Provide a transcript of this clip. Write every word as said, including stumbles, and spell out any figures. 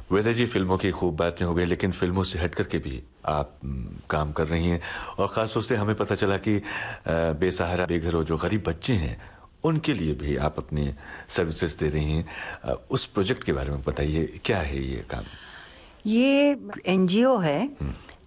वेदा जी, फिल्मों की खूब बातें हो गई, लेकिन फिल्मों से हट करके भी आप म, काम कर रही हैं, और ख़ास तौर से हमें पता चला कि अ, बेसहारा बेघर जो गरीब बच्चे हैं उनके लिए भी आप अपनी सर्विसेज दे रही हैं। अ, उस प्रोजेक्ट के बारे में बताइए, क्या है ये काम? ये एनजीओ है